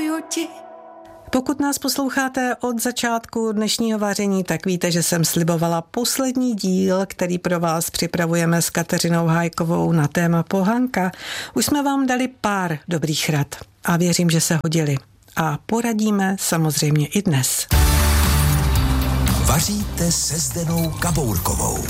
Slibuju ti. Pokud nás posloucháte od začátku dnešního vaření, tak víte, že jsem slibovala poslední díl, který pro vás připravujeme s Kateřinou Hájkovou na téma pohanka. Už jsme vám dali pár dobrých rad a věřím, že se hodili. A poradíme samozřejmě i dnes. Vaříte se Zdenou Kabourkovou.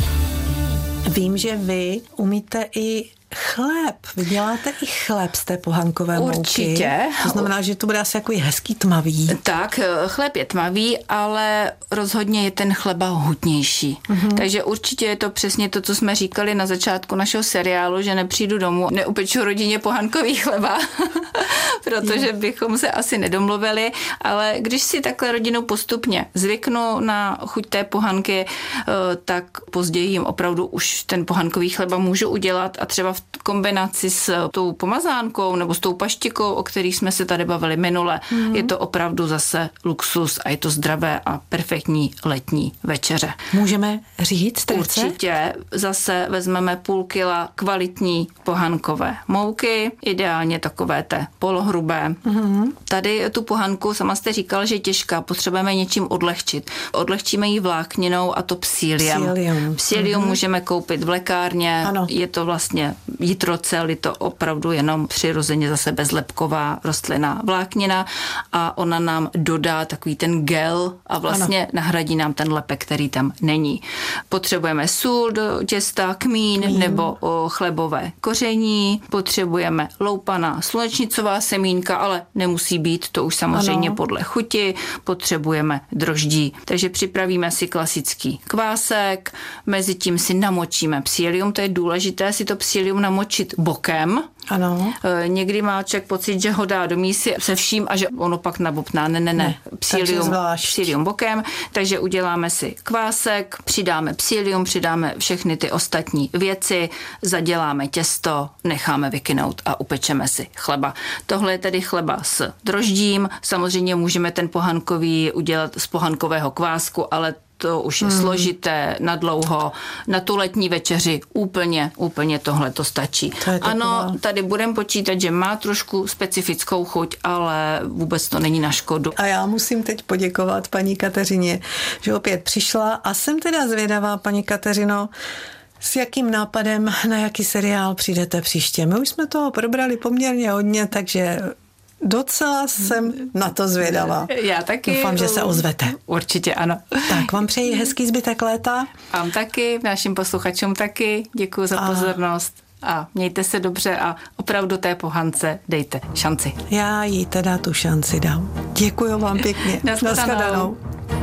Vím, že vy umíte i chléb. Vy děláte i chléb z té pohankové mouky. Určitě. To znamená, že to bude asi jako hezký tmavý. Tak, chléb je tmavý, ale rozhodně je ten chleba hutnější. Takže určitě je to přesně to, co jsme říkali na začátku našeho seriálu, že nepřijdu domů, neupeču rodině pohankový chleba, protože bychom se asi nedomluvili, ale když si takhle rodinou postupně zvyknu na chuť té pohanky, tak později jim opravdu už ten pohankový chleba můžu udělat a třeba v kombinaci s tou pomazánkou nebo s tou paštikou, o kterých jsme se tady bavili minule, je to opravdu zase luxus a je to zdravé a perfektní letní večeře. Můžeme říct, Určitě zase vezmeme půl kila kvalitní pohankové mouky, ideálně takové té polohrubé. Tady tu pohanku, sama jste říkal, že je těžká, potřebujeme něčím odlehčit. Odlehčíme ji vlákninou a to psíliem. Psílium můžeme koupit v lékárně, ano. Je to vlastně jitrocel, je to opravdu jenom přirozeně zase bezlepková rostlinná vláknina a ona nám dodá takový ten gel a vlastně nahradí nám ten lepek, který tam není. Potřebujeme sůl do těsta, kmín nebo chlebové koření, potřebujeme loupaná slunečnicová semínka, ale nemusí být, to už samozřejmě podle chuti, potřebujeme droždí. Takže připravíme si klasický kvásek, mezi tím si namočíme psílium, to je důležité si to psílium namočit bokem. Ano. Někdy má člověk pocit, že ho dá do mísy se vším a že ono pak nabobtná. Ne. Psílium bokem, takže uděláme si kvásek, přidáme psílium, přidáme všechny ty ostatní věci, zaděláme těsto, necháme vykynout a upečeme si chleba. Tohle je tedy chleba s droždím, samozřejmě můžeme ten pohankový udělat z pohankového kvásku, ale to už je složité, nadlouho, na tu letní večeři úplně tohle to stačí. Ano, tady budeme počítat, že má trošku specifickou chuť, ale vůbec to není na škodu. A já musím teď poděkovat paní Kateřině, že opět přišla a jsem teda zvědavá, paní Kateřino, s jakým nápadem, na jaký seriál přijdete příště. My už jsme toho probrali poměrně hodně, takže docela jsem na to zvědavá. Já taky. Doufám, že se ozvete. Určitě ano. Tak, vám přeji hezký zbytek léta. Vám taky, našim posluchačům taky. Děkuji za pozornost a mějte se dobře a opravdu té pohance dejte šanci. Já jí teda tu šanci dám. Děkuji vám pěkně. Nashledanou.